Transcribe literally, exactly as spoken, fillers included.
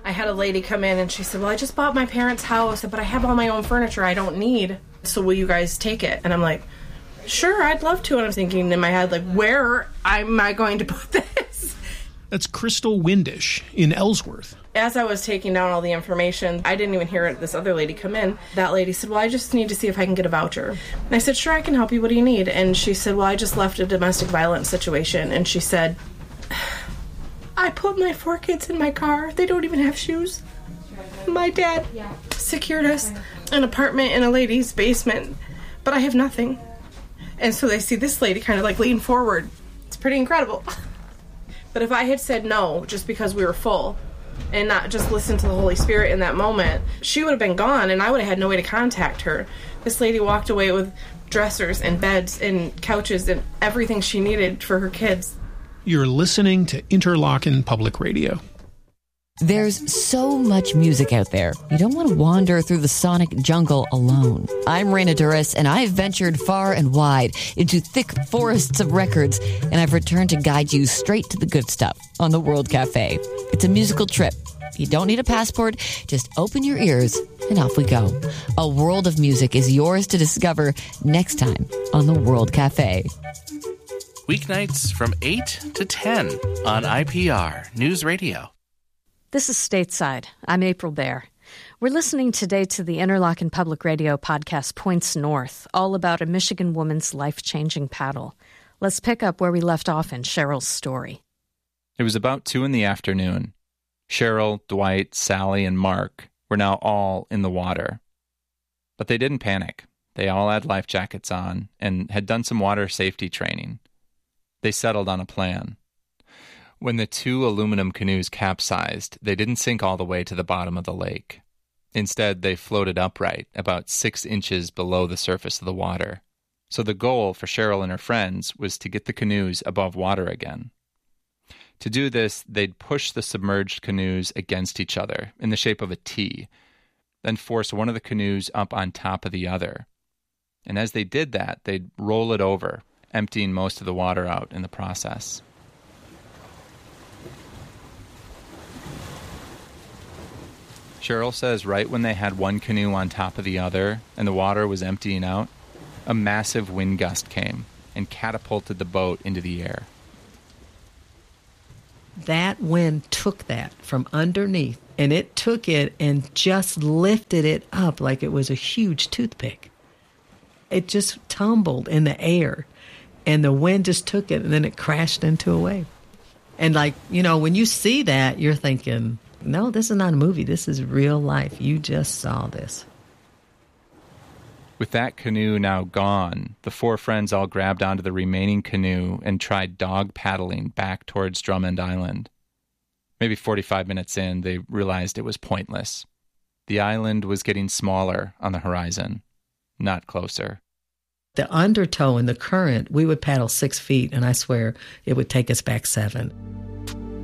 I had a lady come in and she said, well, I just bought my parents' house, but I have all my own furniture I don't need. So will you guys take it? And I'm like, sure, I'd love to. And I'm thinking in my head, like, where am I going to put this? That's Crystal Windish in Ellsworth. As I was taking down all the information, I didn't even hear this other lady come in. That lady said, well, I just need to see if I can get a voucher. And I said, sure, I can help you. What do you need? And she said, well, I just left a domestic violence situation. And she said, I put my four kids in my car. They don't even have shoes. My dad secured us an apartment in a lady's basement, but I have nothing. And so they see this lady kind of like lean forward. It's pretty incredible. But if I had said no just because we were full and not just listened to the Holy Spirit in that moment, she would have been gone and I would have had no way to contact her. This lady walked away with dressers and beds and couches and everything she needed for her kids. You're listening to Interlochen Public Radio. There's so much music out there. You don't want to wander through the sonic jungle alone. I'm Raina Duras, and I've ventured far and wide into thick forests of records, and I've returned to guide you straight to the good stuff on the World Cafe. It's a musical trip. You don't need a passport. Just open your ears, and off we go. A world of music is yours to discover next time on the World Cafe. Weeknights from eight to ten on I P R News Radio. This is Stateside. I'm April Baer. We're listening today to the Interlochen Public Radio podcast Points North, all about a Michigan woman's life-changing paddle. Let's pick up where we left off in Cheryl's story. It was about two in the afternoon. Cheryl, Dwight, Sally, and Mark were now all in the water. But they didn't panic. They all had life jackets on and had done some water safety training. They settled on a plan. When the two aluminum canoes capsized, they didn't sink all the way to the bottom of the lake. Instead, they floated upright, about six inches below the surface of the water. So the goal for Cheryl and her friends was to get the canoes above water again. To do this, they'd push the submerged canoes against each other in the shape of a T, then force one of the canoes up on top of the other. And as they did that, they'd roll it over, emptying most of the water out in the process. Cheryl says right when they had one canoe on top of the other and the water was emptying out, a massive wind gust came and catapulted the boat into the air. That wind took that from underneath, and it took it and just lifted it up like it was a huge toothpick. It just tumbled in the air, and the wind just took it, and then it crashed into a wave. And, like, you know, when you see that, you're thinking, no, this is not a movie. This is real life. You just saw this. With that canoe now gone, the four friends all grabbed onto the remaining canoe and tried dog paddling back towards Drummond Island. Maybe forty-five minutes in, they realized it was pointless. The island was getting smaller on the horizon, not closer. The undertow in the current, we would paddle six feet, and I swear it would take us back seven.